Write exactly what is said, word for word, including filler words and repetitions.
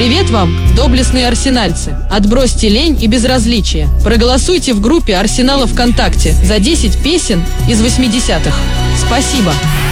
Привет вам, доблестные арсенальцы! Отбросьте лень и безразличие. Проголосуйте в группе Арсенала ВКонтакте за десять песен из восьмидесятых. Спасибо!